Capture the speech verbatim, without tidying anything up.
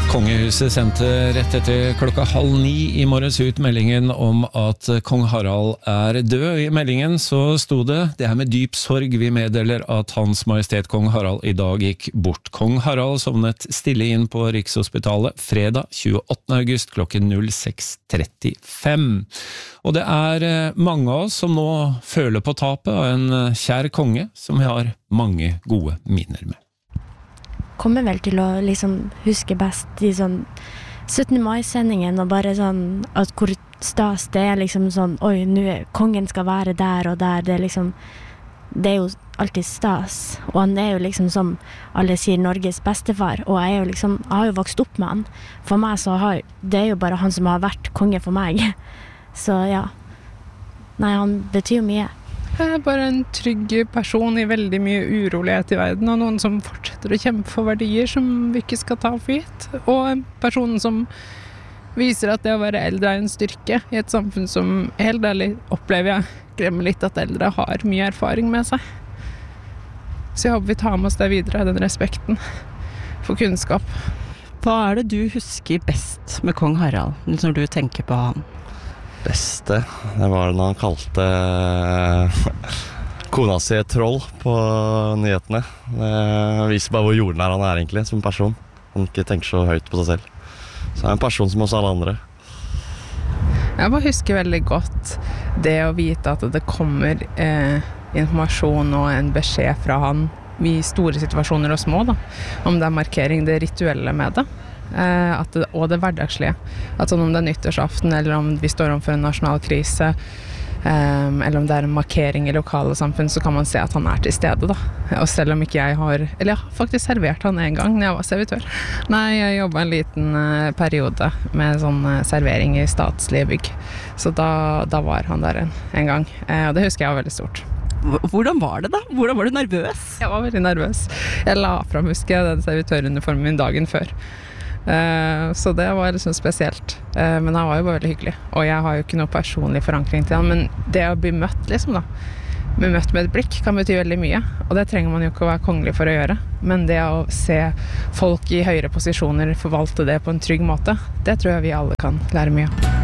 Kongehuset sendte rett etter klokka halv ni i morges ut meldingen om at kong Harald er død. I meldingen så sto det: det er med dyp sorg vi meddeler at Hans Majestet kong Harald i dag gikk bort. Kong Harald sovnet stille inn på Rikshospitalet fredag tjueåttende august klokken seks trettifem. Og det er mange av oss som nå føler på tapet av en kjær konge som vi har mange gode minner med. Kommer vel til å liksom huske best i sånn syttende mai-sendingen, og bare sånn at hvor stas det er liksom sånn, oi, nå er kongen skal være der og der, det er liksom, det er jo alltid stas, og han er jo liksom som alle sier Norges bestefar, og jeg er jo liksom, jeg har jo vokst opp med han. For meg så har, det er jo bare han som har vært konge for meg. Så ja, nei, han betyr mye. Jeg er bare en trygg person i veldig mye urolighet i verden, og noen som fortsetter å kjempe for verdier som vi ikke skal ta for gitt. Og en person som viser at det å være eldre er en styrke i et samfunn som helt ærlig opplever jeg glemmer litt at eldre har mye erfaring med seg. Så jeg håper vi tar med oss det videre, den respekten for kunnskap. Hva er det du husker best med kong Harald, når du tenker på han? Beste, det var når han kalte kona si et troll på nyhetene. Det viser bare hvor jordnær han er egentlig som person. Han ikke tenker så høyt på seg selv. Så han er en person som oss alle andre. Jeg bare husker veldig godt det å vite at det kommer eh, informasjon og en beskjed fra han i store situasjoner og små, da. Om det er markering, det rituelle med det. Eh, at det, og det hverdagslige, at sånn om det er nyttårsaften eller om vi står overfor en nasjonal krise, eh, eller om det er en markering i lokale samfunn, så kan man se at han er til stede da. Og selv om ikke jeg har, eller jeg har faktisk servert han en gang når jeg var servitør. Nei, jeg jobbet en liten eh, periode med sånn eh, servering i statslige bygg, så da, da var han der en, en gang, eh, og det husker jeg var veldig stort. Hvordan var det da? Hvordan var du nervøs? Jeg var veldig nervøs. Jeg la frem, husker jeg, den servitøruniformen min dagen før. Uh, så det var liksom spesielt, uh, men han var jo bare veldig hyggelig, og jeg har jo ikke noe personlig forankring til han, men det å bli møtt liksom da, bli møtt med et blikk kan bety veldig mye, og det trenger man jo ikke å være kongelig for å gjøre, men det å se folk i høyere posisjoner forvalte det på en trygg måte, det tror jeg vi alle kan lære mye av.